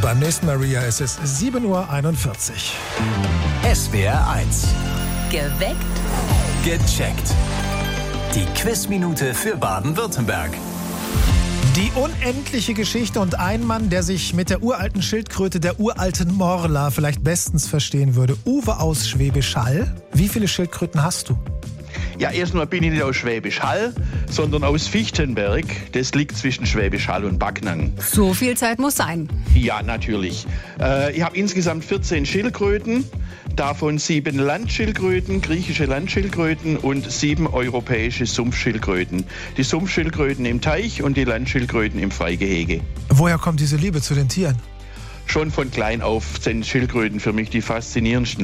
Beim nächsten Maria ist es 7:41 Uhr. SWR 1. Geweckt. Gecheckt. Die Quizminute für Baden-Württemberg. Die unendliche Geschichte und ein Mann, der sich mit der uralten Schildkröte der uralten Morla vielleicht bestens verstehen würde. Uwe aus Schwäbisch Hall. Wie viele Schildkröten hast du? Ja, erstmal bin ich nicht aus Schwäbisch Hall, sondern aus Fichtenberg. Das liegt zwischen Schwäbisch Hall und Backnang. So viel Zeit muss sein. Ja, natürlich. Ich habe insgesamt 14 Schildkröten, davon 7 Landschildkröten, griechische Landschildkröten und 7 europäische Sumpfschildkröten. Die Sumpfschildkröten im Teich und die Landschildkröten im Freigehege. Woher kommt diese Liebe zu den Tieren? Schon von klein auf sind Schildkröten für mich die faszinierendsten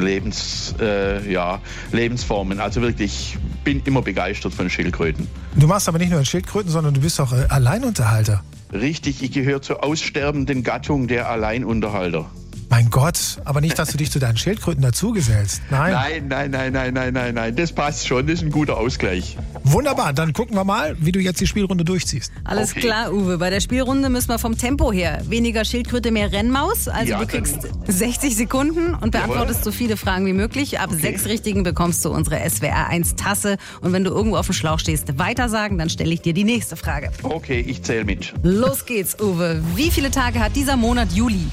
Lebensformen. Also wirklich, bin immer begeistert von Schildkröten. Du machst aber nicht nur Schildkröten, sondern du bist auch Alleinunterhalter. Richtig, ich gehöre zur aussterbenden Gattung der Alleinunterhalter. Mein Gott, aber nicht, dass du dich zu deinen Schildkröten dazugesellst. Nein. Nein. Das passt schon, das ist ein guter Ausgleich. Wunderbar, dann gucken wir mal, wie du jetzt die Spielrunde durchziehst. Alles klar, Uwe. Bei der Spielrunde müssen wir vom Tempo her. Weniger Schildkröte, mehr Rennmaus. Also Ja, du kriegst 60 Sekunden und beantwortest so viele Fragen wie möglich. Ab 6 Richtigen bekommst du unsere SWR 1 Tasse. Und wenn du irgendwo auf dem Schlauch stehst, weitersagen, dann stelle ich dir die nächste Frage. Okay, ich zähle mit. Los geht's, Uwe. Wie viele Tage hat dieser Monat Juli?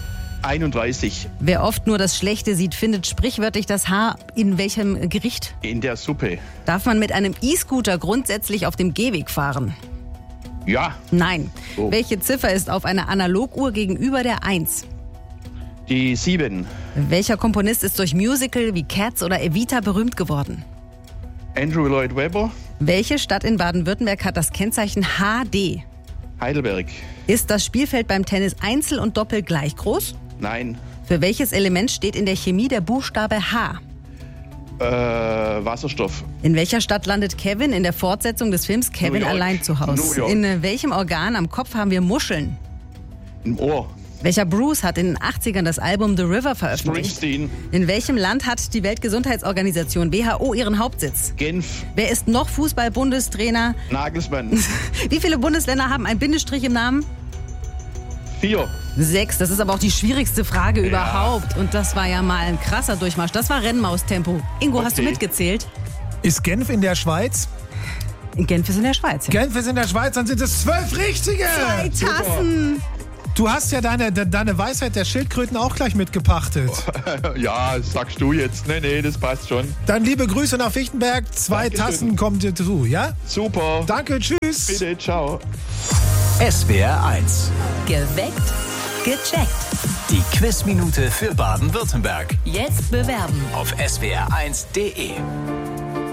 31 Wer oft nur das Schlechte sieht, findet sprichwörtlich das Haar in welchem Gericht? in der Suppe. Darf man mit einem E-Scooter grundsätzlich auf dem Gehweg fahren? Ja, Nein. Oh. Welche Ziffer ist auf einer Analoguhr gegenüber der 1? die 7. Welcher Komponist ist durch Musical wie Cats oder Evita berühmt geworden? Andrew Lloyd Webber, Welche Stadt in Baden-Württemberg hat das Kennzeichen HD? Heidelberg. Ist das Spielfeld beim Tennis Einzel und Doppel gleich groß? Nein, Für welches Element steht in der Chemie der Buchstabe H? Wasserstoff. In welcher Stadt landet Kevin in der Fortsetzung des Films Kevin New York. allein zu Hause? New York. In welchem Organ am Kopf haben wir Muscheln? Im Ohr. Welcher Bruce hat in den 80ern das Album The River veröffentlicht? Springsteen. In welchem Land hat die Weltgesundheitsorganisation WHO ihren Hauptsitz? Genf. Wer ist noch Fußball-Bundestrainer? Nagelsmann. Wie viele Bundesländer haben einen Bindestrich im Namen? 4. 6. Das ist aber auch die schwierigste Frage überhaupt. Und das war ja mal ein krasser Durchmarsch. Das war Rennmaustempo. Ingo, hast du Okay. mitgezählt? Ist Genf in der Schweiz? Genf ist in der Schweiz. Ja. Genf ist in der Schweiz, dann sind es 12 Richtige! 2 Tassen. Du hast ja deine Weisheit der Schildkröten auch gleich mitgepachtet. Ja, sagst du jetzt. Nee, das passt schon. Dann liebe Grüße nach Fichtenberg. 2 Dankeschön. Tassen kommen dir zu, ja? Super. Danke, tschüss. Bitte, ciao. SWR 1. Geweckt. Gecheckt. Die Quizminute für Baden-Württemberg. Jetzt bewerben. Auf swr1.de.